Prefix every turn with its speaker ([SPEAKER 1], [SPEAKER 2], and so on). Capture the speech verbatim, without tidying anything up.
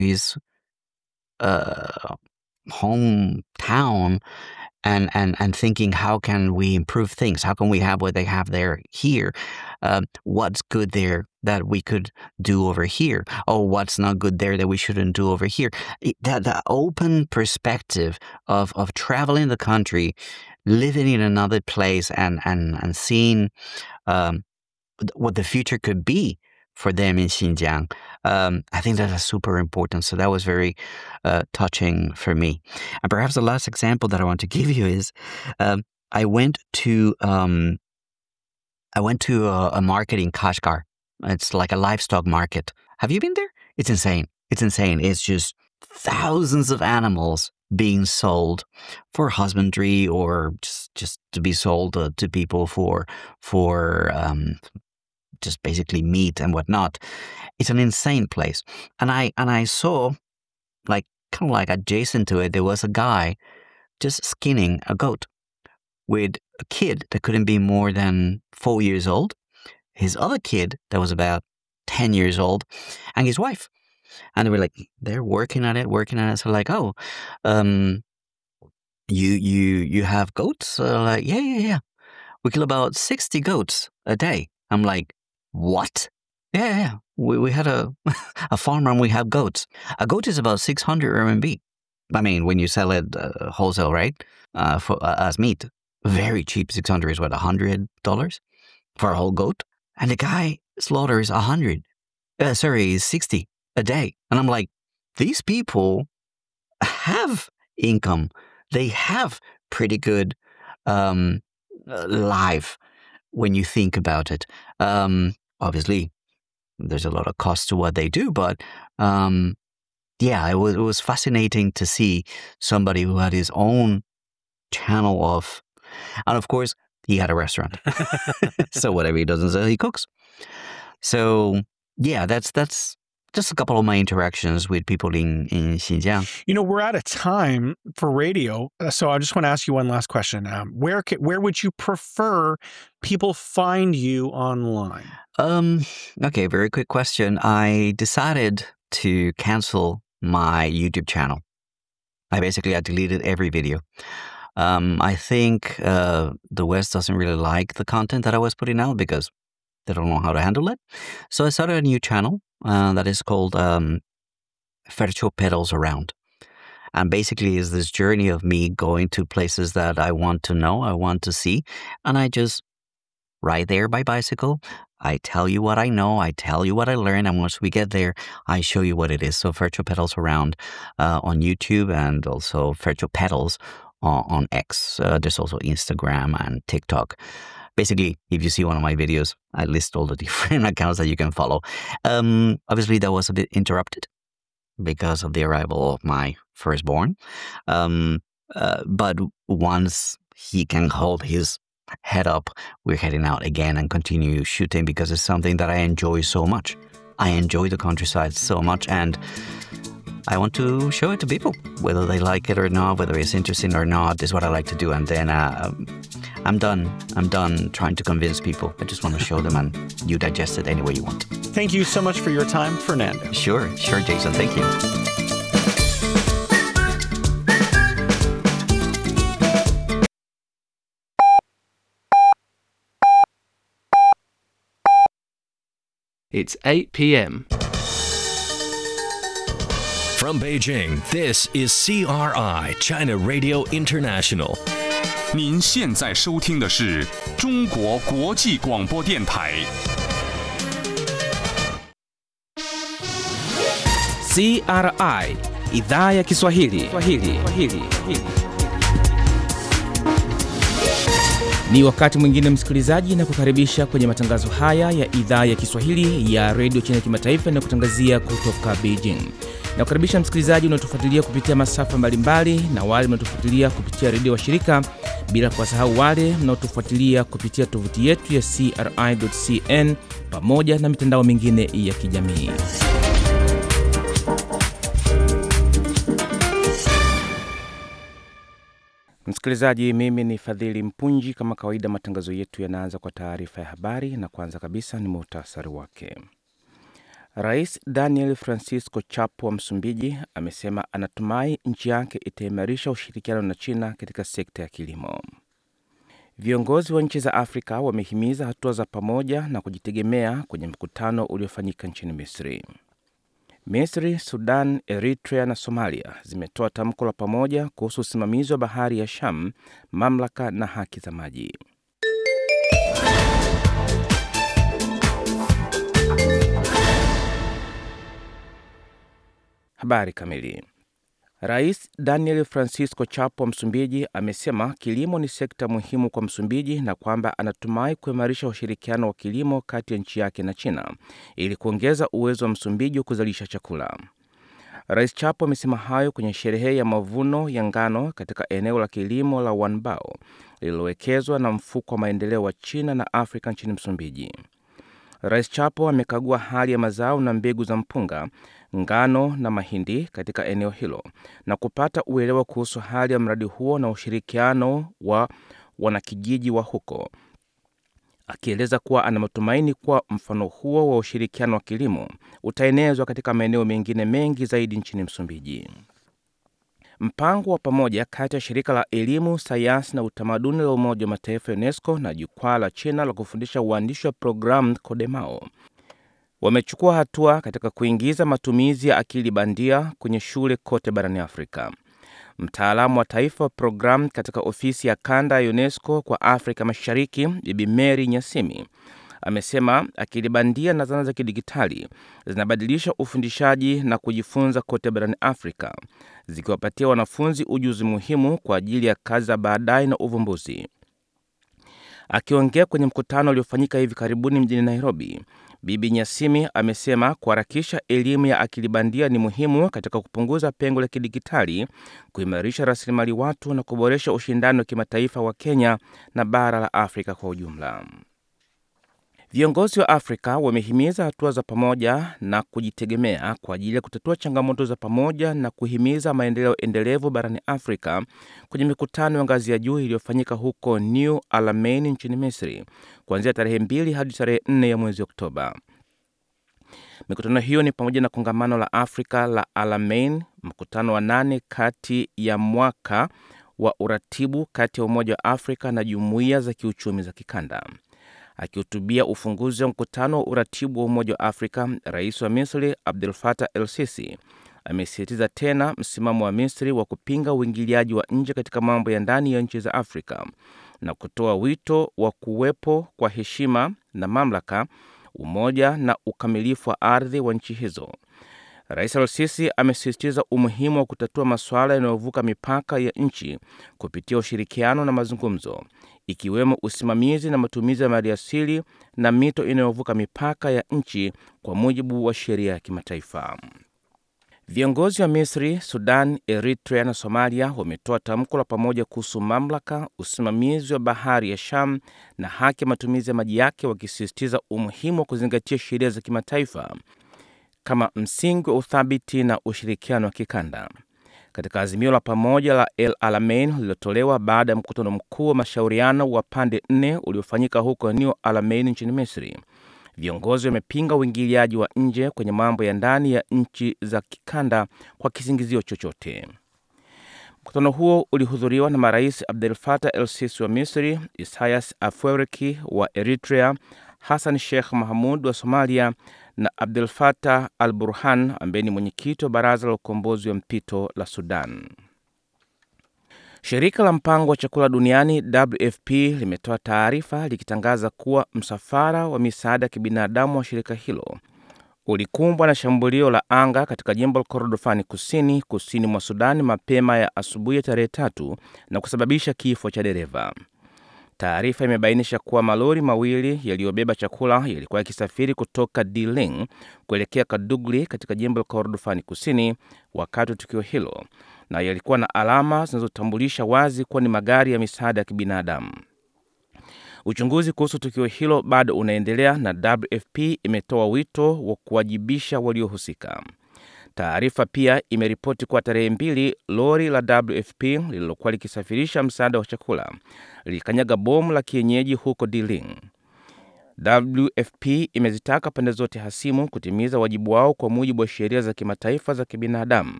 [SPEAKER 1] his uh, hometown and, and, and thinking, how can we improve things? How can we have what they have there here? Um, what's good there that we could do over here? Or what's not good there that we shouldn't do over here? It, that, that open perspective of, of traveling the country, living in another place and, and, and seeing um, what the future could be for them in Xinjiang. Um, I think that is super important. So that was very uh, touching for me. And perhaps the last example that I want to give you is um, I went to um, I went to a, a market in Kashgar. It's like a livestock market. Have you been there? It's insane. It's insane. It's just thousands of animals being sold for husbandry or just just to be sold uh, to people for for um, just basically meat and whatnot. It's an insane place. And I and I saw, like, kind of like adjacent to it, there was a guy just skinning a goat with a kid that couldn't be more than four years old, his other kid that was about ten years old, and his wife. And they were like, they're working at it, working at it. So like, oh, um, you you you have goats? Uh, like, yeah, yeah, yeah. We kill about sixty goats a day. I'm like, what? Yeah, yeah, yeah. We we had a a farm and we have goats. A goat is about six hundred R M B. I mean, when you sell it uh, wholesale, right? Uh, for uh, as meat, very cheap. Six hundred is what, a hundred dollars for a whole goat. And the guy slaughters a hundred. Uh, sorry, sixty a day. And I'm like, these people have income. They have pretty good um, uh, life when you think about it. Um, obviously, there's a lot of cost to what they do, but um, yeah, it was, it was fascinating to see somebody who had his own channel of, and of course, he had a restaurant. So whatever he doesn't sell, he cooks. So yeah, that's that's just a couple of my interactions with people in, in Xinjiang.
[SPEAKER 2] You know, we're out of time for radio, so I just want to ask you one last question. Um, where ca- where would you prefer people find you online?
[SPEAKER 1] Um, okay, very quick question. I decided to cancel my YouTube channel. I basically I deleted every video. Um, I think uh, the West doesn't really like the content that I was putting out because they don't know how to handle it. So I started a new channel uh, that is called um, Fercho Pedals Around. And basically is this journey of me going to places that I want to know, I want to see, and I just ride there by bicycle. I tell you what I know, I tell you what I learned, and once we get there, I show you what it is. So Fercho Pedals Around uh, on YouTube and also Fercho Pedals on, on X. Uh, there's also Instagram and TikTok. Basically, if you see one of my videos, I list all the different accounts that you can follow. Um, obviously, that was a bit interrupted because of the arrival of my firstborn. Um, uh, but once he can hold his head up, we're heading out again and continue shooting because it's something that I enjoy so much. I enjoy the countryside so much, and I want to show it to people, whether they like it or not, whether it's interesting or not, is what I like to do. And then uh, I'm done. I'm done trying to convince people. I just want to show them, and you digest it any way you want.
[SPEAKER 2] Thank you so much for your time, Fernando.
[SPEAKER 1] Sure, sure, Jason. Thank you.
[SPEAKER 3] It's eight p.m.
[SPEAKER 4] From Beijing, this is C R I, China Radio International.
[SPEAKER 5] 您现在收听的是中国国际广播电台。
[SPEAKER 3] C R I, Idhaa ya Kiswahili. Swahili. Swahili. Ni wakati mwingine msikilizaji, na kukaribisha kwenye matangazo haya ya Idhaa ya Kiswahili ya Radio China Kimataifa na kutangazia kutoka Beijing. Na kukaribisha msikilizaji unaotufuatilia kupitia masafa mbalimbali na wale mnaotufuatilia kupitia redio wa shirika, bila kuwasahau wale mnaotufuatilia kupitia tovuti yetu ya c r i dot c n pamoja na mitandao mingine ya kijamii. Msikilizaji, mimi ni Fadhili Mpunji. Kama kawaida, matangazo yetu yanaanza kwa taarifa ya habari, na kwanza kabisa ni muhtasari wake. Rais Daniel Francisco Chapo wa Msumbiji amesema anatumai nchi yake itaimarisha ushirikiano na China katika sekta ya kilimo. Viongozi wa nchi za Afrika wamehimiza hatua za pamoja na kujitegemea kwenye mkutano uliofanyika nchini Misri. Misri, Sudan, Eritrea na Somalia zimetoa tamko la pamoja kuhusu usimamizi wa bahari ya Sham, mamlaka na haki za maji. Habari kamili. Rais Daniel Francisco Chapo wa Msumbiji amesema kilimo ni sekta muhimu kwa Msumbiji na kwamba anatumai kuimarisha ushirikiano wa kilimo kati ya nchi yake na China ili kuongeza uwezo wa Msumbiji wa kuzalisha chakula. Rais Chapo amesema hayo kwenye sherehe ya mavuno ya ngano katika eneo la kilimo la Wanbao lililowekezwa na mfuko wa maendeleo wa China na Afrika nchini Msumbiji. Rais Chapo amekagua hali ya mazao na mbegu za mpunga, ngano na mahindi katika eneo hilo na kupata uelewa kuhusu hali ya mradi huo na ushirikiano wa wanakijiji wa huko, akieleza kuwa ana matumaini kuwa mfano huo wa ushirikiano wa kilimo utaenezwa katika maeneo mengine mengi zaidi nchini Msumbiji. Mpango wa pamoja kati ya shirika la elimu, sayansi na utamaduni la Umoja wa Mataifa UNESCO na jukwaa la China la kufundisha uandishi wa programu Kodemao wamechukua hatua katika kuingiza matumizi ya akili bandia kwenye shule kote barani Afrika. Mtaalamu wa taifa wa programu katika ofisi ya kanda ya UNESCO kwa Afrika Mashariki, Bibi Mary Nyasimi, amesema akili bandia na zana za kidigitali zinabadilisha ufundishaji na kujifunza kote barani Afrika, zikiwapatia wanafunzi ujuzi muhimu kwa ajili ya kazi za baadaye na uvumbuzi. Akiongea kwenye mkutano uliofanyika hivi karibuni mjini Nairobi, Bibi Nyasimi amesema kuharakisha elimu ya akili bandia ni muhimu katika kupunguza pengo la kidigitali, kuimarisha rasilimali watu na kuboresha ushindani wa kimataifa wa Kenya na bara la Afrika kwa ujumla. Viongozi wa Afrika wamehimiza hatua za pamoja na kujitegemea kwa ajili ya kutatua changamoto za pamoja na kuhimiza maendeleo endelevu barani Afrika kwenye mikutano ya ngazi ya juu iliyofanyika huko New Alamein nchini Misri kuanzia tarehe mbili hadi tarehe nne ya mwezi Oktoba. Mikutano hiyo ni pamoja na kongamano la Afrika la Alamein, mkutano wa nane kati ya mwaka wa uratibu kati ya Umoja wa Afrika na jumuiya za kiuchumi za kikanda. Akihutubia ufunguzi wa mkutano wa uratibu wa Umoja wa Afrika, Rais wa Misri Abdel Fattah el-Sisi amesisitiza tena msimamo wa Misri wa kupinga uingiliaji wa nje katika mambo ya ndani ya nchi za Afrika na kutoa wito wa kuwepo kwa heshima na mamlaka, umoja na ukamilifu wa ardhi wa nchi hizo. Rais el-Sisi amesisitiza umuhimu wa kutatua masuala yanayovuka mipaka ya nchi kupitia ushirikiano na mazungumzo, ikiwemo usimamizi na matumizi ya maliasili na mito inayovuka mipaka ya nchi kwa mujibu wa sheria ya kimataifa. Viongozi wa Misri, Sudan, Eritrea na Somalia wametoa tamko la pamoja kuhusu mamlaka, usimamizi wa bahari ya Sham na haki ya matumizi ya maji yake, wakisisitiza umuhimu wa kuzingatia sheria za kimataifa kama msingi wa uthabiti na ushirikiano wa kikanda. Katika azimio la pamoja la El Alamein lililotolewa baada ya mkutano mkuu wa mashauriano wa pande nne uliofanyika huko New Alamein nchini Misri, viongozi wamepinga uingiliaji wa nje kwenye mambo ya ndani ya nchi za kikanda kwa kisingizio chochote. Mkutano huo ulihudhuriwa na marais Abdel Fattah el-Sisi wa Misri, Isaias Afwerki wa Eritrea, Hassan Sheikh Mohamud wa Somalia na Abdel Fattah al-Burhan ambaye ni mwenyekiti wa Baraza la Ukombozi wa Mpito la Sudan. Shirika la Mpango wa Chakula Duniani W F P limetoa taarifa likitangaza kuwa msafara wa misaada ya kibinadamu wa shirika hilo ulikumbwa na shambulio la anga katika jimbo la Kordofani kusini kusini mwa Sudan mapema ya asubuhi ya tarehe tatu na kusababisha kifo cha dereva. Taarifa imebainisha kuwa malori mawili yaliyobeba chakula yalikuwa yakisafiri kutoka Diling kuelekea Kadugli katika jimbo la Kordofani kusini wakati wa tukio hilo, na yalikuwa na alama zinazotambulisha wazi kuwa ni magari ya misaada ya kibinadamu. Uchunguzi kuhusu tukio hilo bado unaendelea na W F P imetoa wito wa kuwajibisha waliohusika. Taarifa pia imeripoti kwa tarehe mbili lori la W F P lililokuwa likisafirisha msaada wa chakula lilikanyaga bomu la kienyeji huko Diling. W F P imezitaka pande zote hasimu kutimiza wajibu wao kwa mujibu wa sheria za kimataifa za kibinadamu